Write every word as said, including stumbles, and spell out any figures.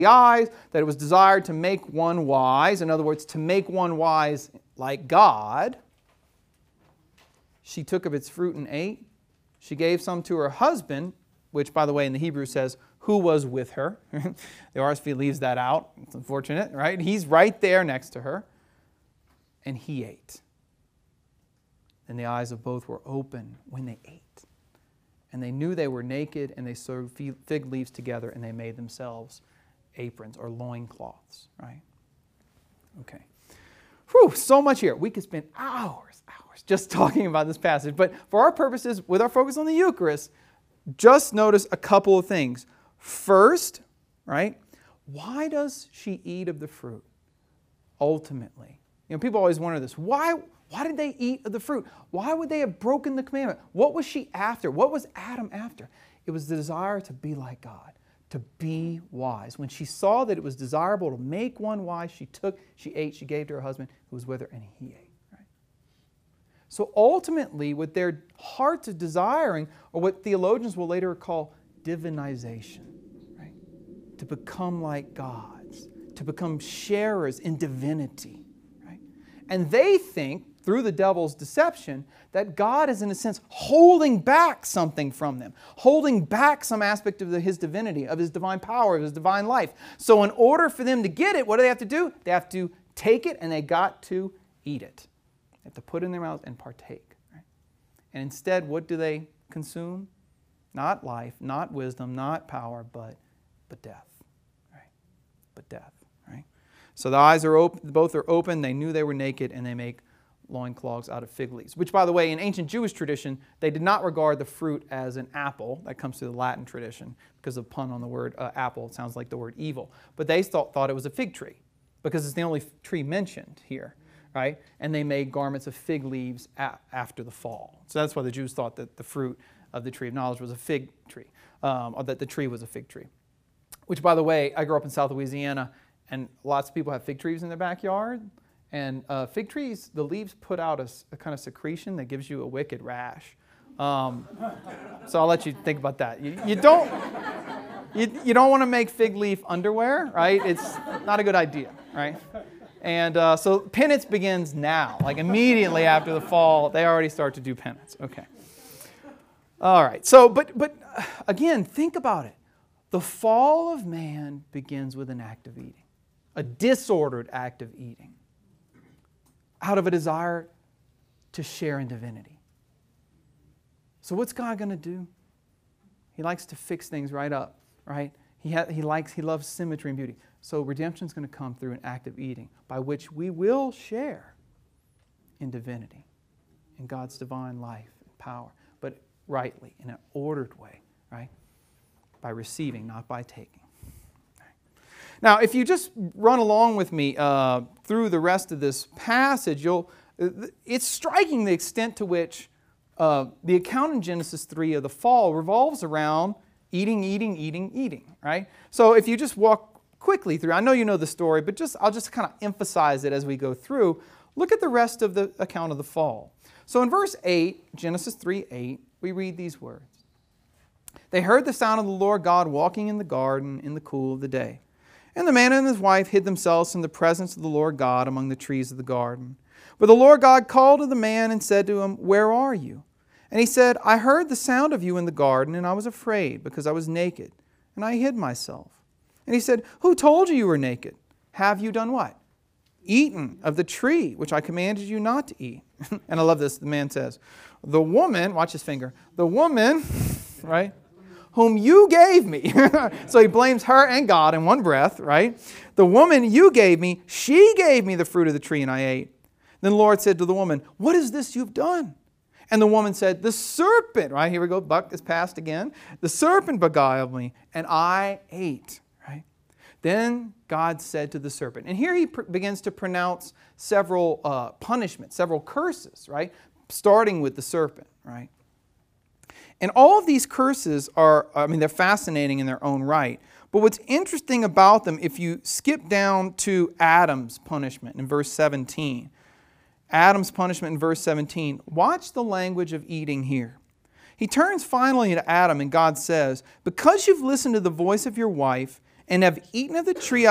the eyes, that it was desired to make one wise. In other words, to make one wise like God. She took of its fruit and ate. She gave some to her husband, which, by the way, in the Hebrew says, who was with her. The R S V leaves that out. It's unfortunate, right? He's right there next to her. And he ate. And the eyes of both were open when they ate. And they knew they were naked, and they sewed fig leaves together, and they made themselves aprons or loincloths, right? Okay. Whew, so much here. We could spend hours, hours just talking about this passage. But for our purposes, with our focus on the Eucharist, just notice a couple of things. First, right, why does she eat of the fruit? Ultimately. You know, people always wonder this. Why, why did they eat of the fruit? Why would they have broken the commandment? What was she after? What was Adam after? It was the desire to be like God, to be wise. When she saw that it was desirable to make one wise, she took, she ate, she gave to her husband who was with her, and he ate. Right? So ultimately, what their hearts are desiring, or what theologians will later call divinization, right? To become like gods, to become sharers in divinity. Right? And they think, through the devil's deception, that God is, in a sense, holding back something from them, holding back some aspect of the, His divinity, of His divine power, of His divine life. So in order for them to get it, what do they have to do? They have to take it, and they got to eat it. They have to put it in their mouth and partake. Right? And instead, what do they consume? Not life, not wisdom, not power, but, but death. Right? But death. Right? So the eyes are open, both are open, they knew they were naked, and they make loincloths out of fig leaves. Which, by the way, in ancient Jewish tradition, they did not regard the fruit as an apple. That comes through the Latin tradition because of pun on the word uh, apple. It sounds like the word evil. But they thought, thought it was a fig tree because it's the only tree mentioned here. Right? And they made garments of fig leaves a- after the fall. So that's why the Jews thought that the fruit of the tree of knowledge was a fig tree, um, or that the tree was a fig tree. Which, by the way, I grew up in South Louisiana, and lots of people have fig trees in their backyard. And uh, fig trees, the leaves put out a, a kind of secretion that gives you a wicked rash. Um, so I'll let you think about that. You, you don't, you, you don't want to make fig leaf underwear, right? It's not a good idea, right? And uh, so penance begins now, like immediately after the fall. They already start to do penance. Okay. All right. So, but but again, think about it. The fall of man begins with an act of eating, a disordered act of eating, out of a desire to share in divinity. So what's God going to do? He likes to fix things right up, right? He ha- he likes, he loves symmetry and beauty. So redemption is going to come through an act of eating by which we will share in divinity, in God's divine life and power, but rightly, in an ordered way, right? By receiving, not by taking. Now, if you just run along with me uh, through the rest of this passage, you'll it's striking the extent to which uh, the account in Genesis three of the fall revolves around eating, eating, eating, eating, right? So if you just walk quickly through, I know you know the story, but just I'll just kind of emphasize it as we go through. Look at the rest of the account of the fall. So in verse eight, Genesis three eight, we read these words. They heard the sound of the Lord God walking in the garden in the cool of the day. And the man and his wife hid themselves from the presence of the Lord God among the trees of the garden. But the Lord God called to the man and said to him, "Where are you?" And he said, "I heard the sound of you in the garden, and I was afraid, because I was naked, and I hid myself." And he said, "Who told you you were naked? Have you done what? Eaten of the tree which I commanded you not to eat." And I love this. The man says, "The woman," watch his finger, "the woman," right, "whom you gave me." So he blames her and God in one breath, right? "The woman you gave me, she gave me the fruit of the tree, and I ate." Then the Lord said to the woman, "What is this you've done?" And the woman said, "The serpent," right? Here we go, buck is passed again. "The serpent beguiled me, and I ate." Right? Then God said to the serpent, and here he pr- begins to pronounce several uh, punishments, several curses, right? Starting with the serpent, right? And all of these curses are, I mean, they're fascinating in their own right. But what's interesting about them, if you skip down to Adam's punishment in verse seventeen, Adam's punishment in verse seventeen, watch the language of eating here. He turns finally to Adam and God says, "Because you've listened to the voice of your wife and have eaten of the tree